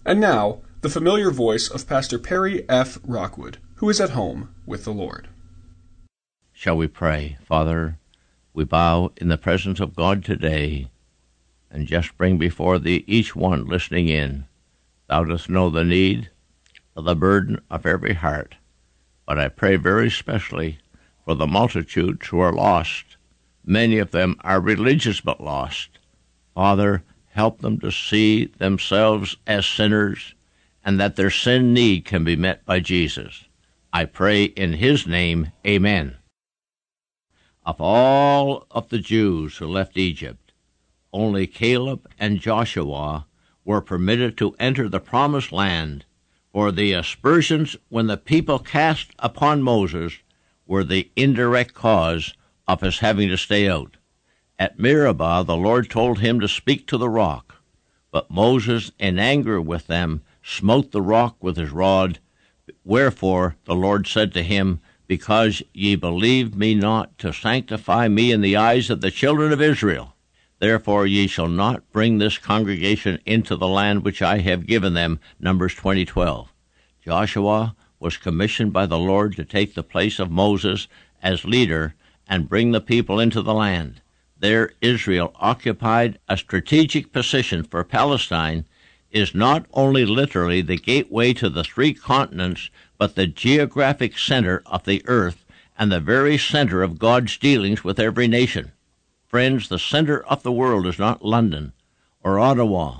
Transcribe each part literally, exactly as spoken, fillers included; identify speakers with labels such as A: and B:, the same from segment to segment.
A: And now, the familiar voice of Pastor Perry F. Rockwood, who is at home with the Lord.
B: Shall we pray? Father, we bow in the presence of God today and just bring before Thee each one listening in. Thou dost know the need, the burden of every heart. But I pray very specially for the multitudes who are lost. Many of them are religious but lost. Father, help them to see themselves as sinners and that their sin need can be met by Jesus. I pray in His name, amen. Of all of the Jews who left Egypt, only Caleb and Joshua were permitted to enter the promised land, for the aspersions when the people cast upon Moses were the indirect cause of his having to stay out. At Meribah, the Lord told him to speak to the rock, but Moses, in anger with them, smote the rock with his rod. Wherefore the Lord said to him, Because ye believed me not to sanctify me in the eyes of the children of Israel, therefore ye shall not bring this congregation into the land which I have given them. Numbers twenty twelve. Joshua was commissioned by the Lord to take the place of Moses as leader and bring the people into the land. There Israel occupied a strategic position, for Palestine is not only literally the gateway to the three continents, but the geographic center of the earth and the very center of God's dealings with every nation. Friends, the center of the world is not London or Ottawa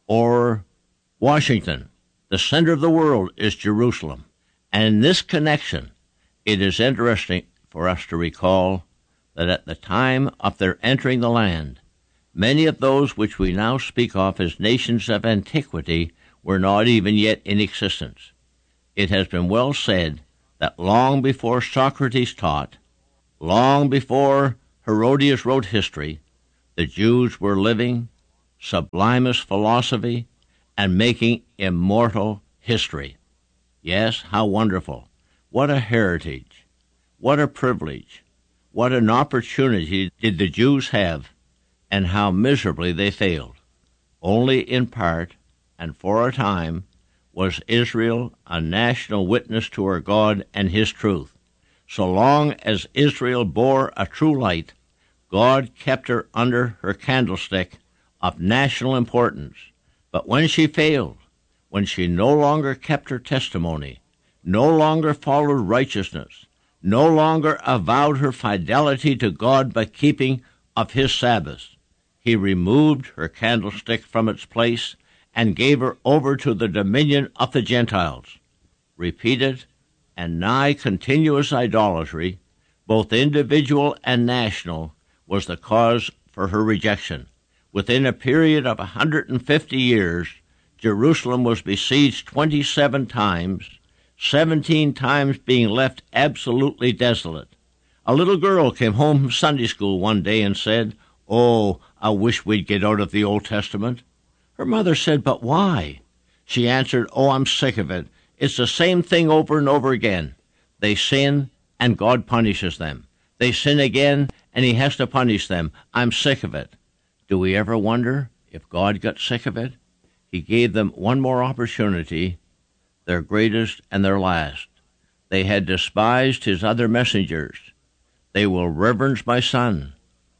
B: or Washington. The center of the world is Jerusalem. And in this connection, it is interesting for us to recall that at the time of their entering the land, many of those which we now speak of as nations of antiquity were not even yet in existence. It has been well said that long before Socrates taught, long before Herodias wrote history, the Jews were living sublimest philosophy and making immortal history. Yes, how wonderful. What a heritage. What a privilege. What an opportunity did the Jews have, and how miserably they failed. Only in part, and for a time, was Israel a national witness to her God and His truth. So long as Israel bore a true light, God kept her under her candlestick of national importance. But when she failed, when she no longer kept her testimony, no longer followed righteousness, no longer avowed her fidelity to God by keeping of His Sabbaths, He removed her candlestick from its place and gave her over to the dominion of the Gentiles. Repeated and nigh continuous idolatry, both individual and national, was the cause for her rejection. Within a period of one hundred fifty years, Jerusalem was besieged twenty-seven times, seventeen times being left absolutely desolate. A little girl came home from Sunday school one day and said, "Oh, I wish we'd get out of the Old Testament." Her mother said, "But why?" She answered, "Oh, I'm sick of it. It's the same thing over and over again. They sin, and God punishes them. They sin again, and He has to punish them. I'm sick of it." Do we ever wonder if God got sick of it? He gave them one more opportunity, their greatest and their last. They had despised His other messengers. They will reverence my Son.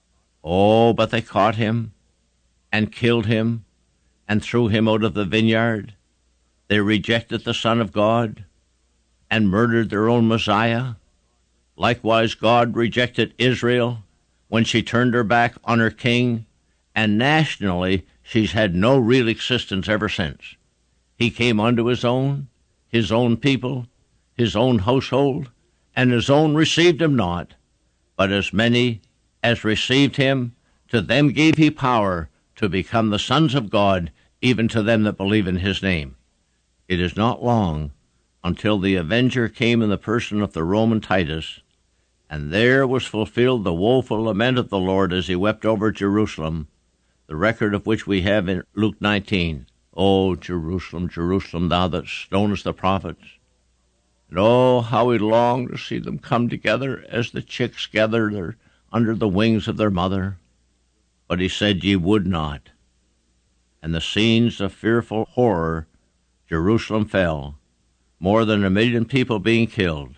B: Oh, but they caught Him and killed Him and threw Him out of the vineyard. They rejected the Son of God and murdered their own Messiah. Likewise, God rejected Israel when she turned her back on her king, and nationally she's had no real existence ever since. He came unto His own, His own people, His own household, and His own received Him not. But as many as received Him, to them gave He power to become the sons of God, even to them that believe in His name. It is not long until the avenger came in the person of the Roman Titus, and there was fulfilled the woeful lament of the Lord as He wept over Jerusalem, the record of which we have in Luke nineteen. "O Jerusalem, Jerusalem, thou that stonest the prophets, and oh, how He longed to see them come together as the chicks gather their, under the wings of their mother. But He said, Ye would not. And the scenes of fearful horror Jerusalem fell, more than a million people being killed.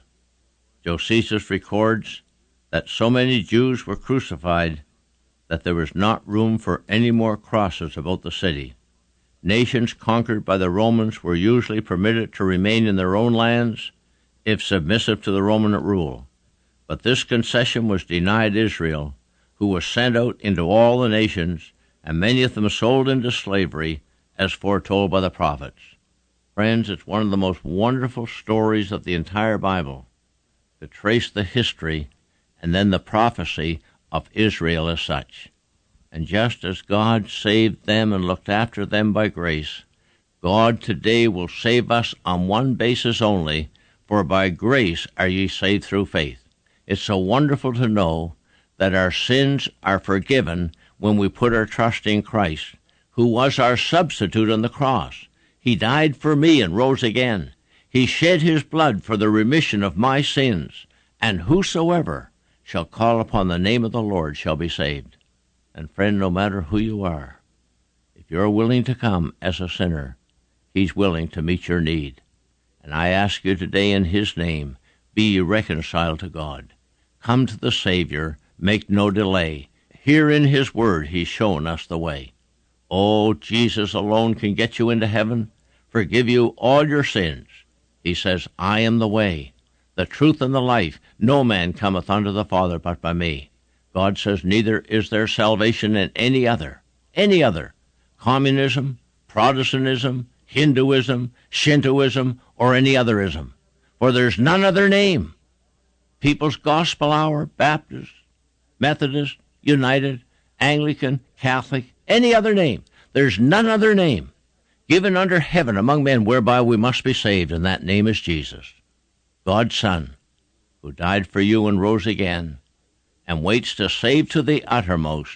B: Josephus records that so many Jews were crucified that there was not room for any more crosses about the city. Nations conquered by the Romans were usually permitted to remain in their own lands if submissive to the Roman rule. But this concession was denied Israel, who was sent out into all the nations, and many of them sold into slavery, as foretold by the prophets. Friends, it's one of the most wonderful stories of the entire Bible to trace the history and then the prophecy of Israel as such. And just as God saved them and looked after them by grace, God today will save us on one basis only, for by grace are ye saved through faith. It's so wonderful to know that our sins are forgiven when we put our trust in Christ, who was our substitute on the cross. He died for me and rose again. He shed his blood for the remission of my sins, and whosoever shall call upon the name of the Lord shall be saved. And friend, no matter who you are, if you're willing to come as a sinner, he's willing to meet your need. And I ask you today in his name, be ye reconciled to God. Come to the Savior, make no delay. Here in his word he's shown us the way. Oh, Jesus alone can get you into heaven, forgive you all your sins. He says, I am the way, the truth, and the life. No man cometh unto the Father but by me. God says, neither is there salvation in any other, any other. Communism, Protestantism, Hinduism, Shintoism, or any other ism. For there's none other name. People's Gospel Hour, Baptist, Methodist, United, Anglican, Catholic, any other name. There's none other name given under heaven among men whereby we must be saved, and that name is Jesus, God's Son, who died for you and rose again, and waits to save to the uttermost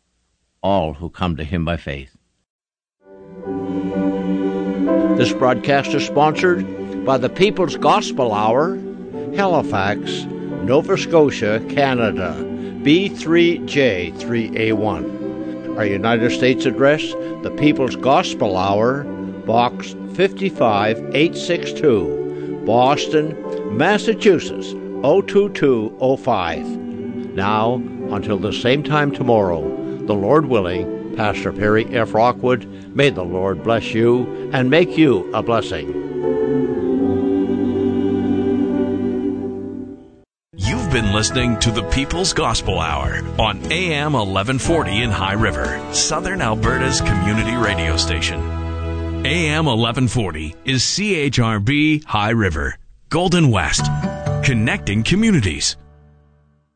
B: all who come to him by faith. This broadcast is sponsored by the People's Gospel Hour, Halifax, Nova Scotia, Canada, B three J three A one. Our United States address, the People's Gospel Hour, Box fifty-five eight sixty-two, Boston, Massachusetts, oh two two oh five. Now, until the same time tomorrow, the Lord willing, Pastor Perry F. Rockwood, may the Lord bless you and make you a blessing.
C: You've been listening to the People's Gospel Hour on A M eleven forty in High River, Southern Alberta's community radio station. A M eleven forty is C H R B High River, Golden West, connecting communities.